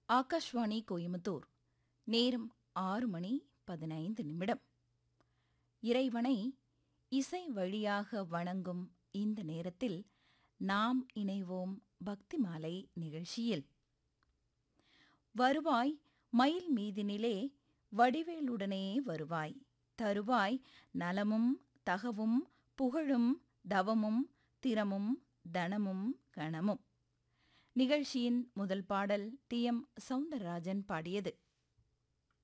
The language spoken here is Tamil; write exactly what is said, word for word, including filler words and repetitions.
ஆகாஷ்வாணி கோயமுத்தூர். நேரம் ஆறு மணி பதினைந்து நிமிடம். இறைவனை இசை வழியாக வணங்கும் இந்த நேரத்தில் நாம் இணைவோம் பக்தி மாலை நிகழ்ச்சியில். வருவாய் மயில் மீதினிலே வடிவேலுடனே வருவாய், தருவாய் நலமும் தகவும் புகழும் தவமும் திறமும் தனமும் கணமும். நிகழ்ச்சியின் முதல் பாடல் டி எம் சௌந்தரராஜன் பாடியது.